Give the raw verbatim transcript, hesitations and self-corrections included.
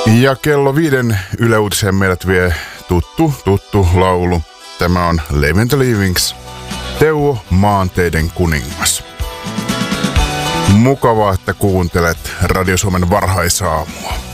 Ja kello viiden Yle Uutiseen meidät vie tuttu, tuttu laulu. Tämä on Living the Livings, Teuvo Maanteiden kuningas. Mukavaa, että kuuntelet Radio Suomen varhaisaamua.